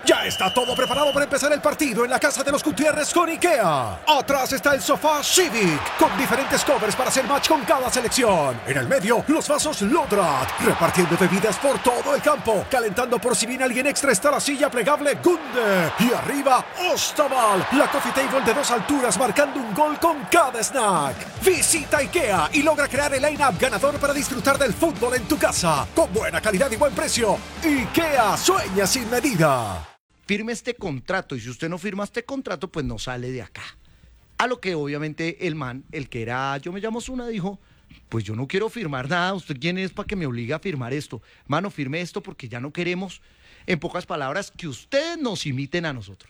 Ya está todo preparado para empezar el partido en la casa de los Gutiérrez con IKEA. Atrás está el sofá Civic, con diferentes covers para hacer match con cada selección. En el medio, los vasos Lodrat, repartiendo bebidas por todo el campo. Calentando por si viene alguien extra está la silla plegable Gunde. Y arriba, Ostaval, la coffee table de 2 alturas marcando un gol con cada snack. Visita IKEA y logra crear el line-up ganador para disfrutar del fútbol en tu casa. Con buena calidad y buen precio. IKEA, sueña sin medida. Firme este contrato, y si usted no firma este contrato, pues no sale de acá. A lo que obviamente el man, el que era Yo Me Llamo Zuna, dijo, pues yo no quiero firmar nada, ¿usted quién es para que me obligue a firmar esto? Mano, firme esto porque ya no queremos, en pocas palabras, que ustedes nos imiten a nosotros.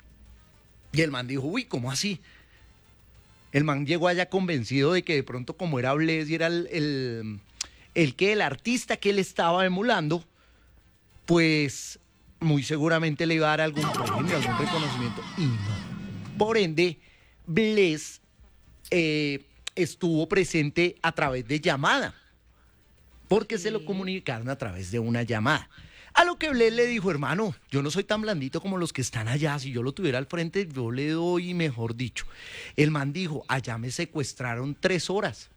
Y el man dijo, uy, ¿cómo así? El man llegó allá convencido de que de pronto como era Bless y era el artista que él estaba emulando, pues muy seguramente le iba a dar algún premio, algún reconocimiento, y no. Por ende, Bless estuvo presente a través de llamada, porque se lo comunicaron a través de una llamada. A lo que Bless le dijo, hermano, yo no soy tan blandito como los que están allá, si yo lo tuviera al frente, yo le doy, mejor dicho. El man dijo, allá me secuestraron 3 horas,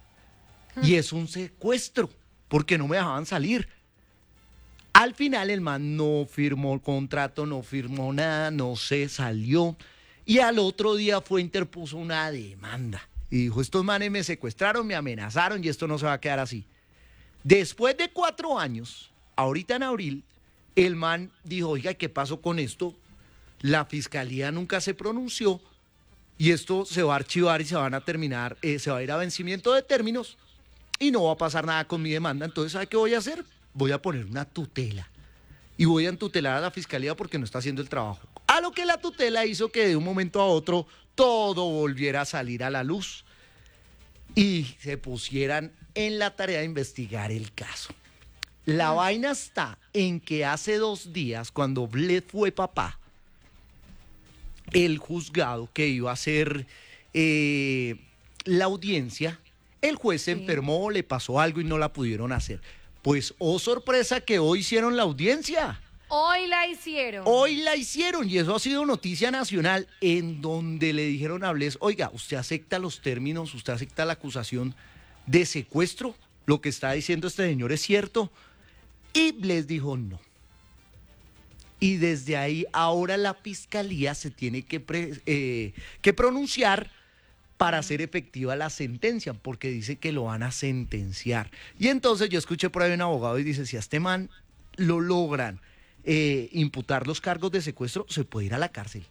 y es un secuestro, porque no me dejaban salir. Al final el man no firmó el contrato, no firmó nada, no se salió. Y al otro día interpuso una demanda. Y dijo, estos manes me secuestraron, me amenazaron y esto no se va a quedar así. Después de 4 años, ahorita en abril, el man dijo, oiga, ¿qué pasó con esto? La fiscalía nunca se pronunció y esto se va a archivar y se van a terminar, se va a ir a vencimiento de términos y no va a pasar nada con mi demanda. Entonces, ¿sabe qué voy a hacer? Voy a poner una tutela y voy a entutelar a la fiscalía porque no está haciendo el trabajo. A lo que la tutela hizo que de un momento a otro todo volviera a salir a la luz y se pusieran en la tarea de investigar el caso. La vaina está en que hace 2 días, cuando Bless fue papá, el juzgado que iba a hacer la audiencia, el juez se enfermó, le pasó algo y no la pudieron hacer. Pues, oh sorpresa, que hoy hicieron la audiencia. Hoy la hicieron. Hoy la hicieron y eso ha sido noticia nacional, en donde le dijeron a Bless, oiga, ¿usted acepta los términos, usted acepta la acusación de secuestro? ¿Lo que está diciendo este señor es cierto? Y Bless dijo no. Y desde ahí ahora la fiscalía se tiene que pronunciar para hacer efectiva la sentencia, porque dice que lo van a sentenciar. Y entonces yo escuché por ahí un abogado y dice, si a este man lo logran imputar los cargos de secuestro, se puede ir a la cárcel.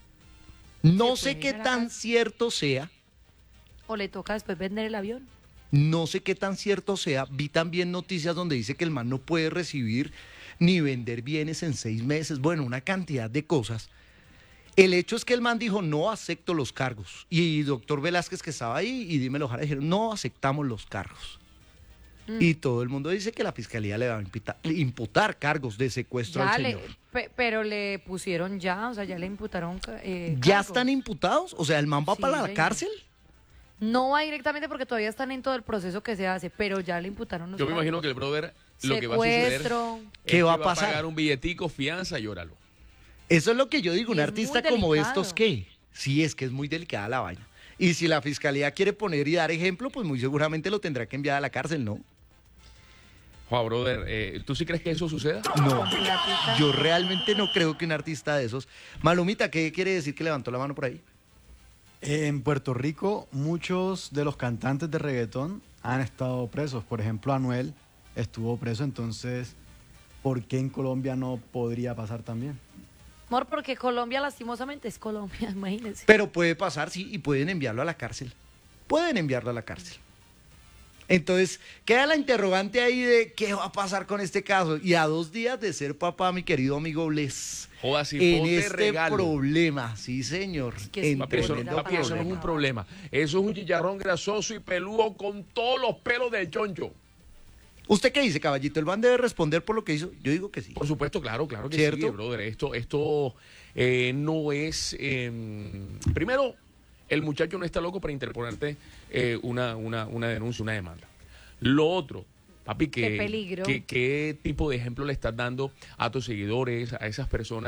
No sé qué tan cierto sea. O le toca después vender el avión. No sé qué tan cierto sea. Vi también noticias donde dice que el man no puede recibir ni vender bienes en 6 meses. Bueno, una cantidad de cosas. El hecho es que el man dijo, no acepto los cargos. Y doctor Velázquez, que estaba ahí, y Dímelo Jara, dijeron, no aceptamos los cargos. Y todo el mundo dice que la fiscalía le va a imputar cargos de secuestro al señor. Pero le pusieron ya, o sea, ya le imputaron ¿Ya cargos. están imputados? O sea, ¿el man va Sí, para la señor. cárcel? No va directamente porque todavía están en todo el proceso que se hace, pero ya le imputaron los Yo me cargos. imagino que el brother lo que va a suceder Secuestro. es ¿Qué que va a pasar? pagar un billetico, fianza y óralo. Eso es lo que yo digo, un Y es artista muy como delicado. estos, ¿qué? Sí, es que es muy delicada la vaina. Y si la fiscalía quiere poner y dar ejemplo, pues muy seguramente lo tendrá que enviar a la cárcel, ¿no? Joa, brother, ¿tú sí crees que eso suceda? No, Platita. yo realmente no creo que un artista de esos... Malumita, ¿qué quiere decir que levantó la mano por ahí? En Puerto Rico, muchos de los cantantes de reggaetón han estado presos. Por ejemplo, Anuel estuvo preso, entonces, ¿por qué en Colombia no podría pasar también? Amor, porque Colombia lastimosamente es Colombia, imagínense. Pero puede pasar, sí, y pueden enviarlo a la cárcel. Pueden enviarlo a la cárcel. Entonces, queda la interrogante ahí de qué va a pasar con este caso. Y a 2 días de ser papá, mi querido amigo Bless, Joda, si en ponte este regalo. problema, sí señor, que sí, Papi, eso, Tremendo papi, eso no es problema. un problema. Eso es un chicharrón grasoso y peludo con todos los pelos del choncho. ¿Usted qué dice, caballito? ¿El man debe responder por lo que hizo? Yo digo que sí. Por supuesto, claro que ¿Cierto? sí, brother. Esto no es... primero, el muchacho no está loco para interponerte una denuncia, una demanda. Lo otro, papi, Qué peligro. ¿qué tipo de ejemplo le estás dando a tus seguidores, a esas personas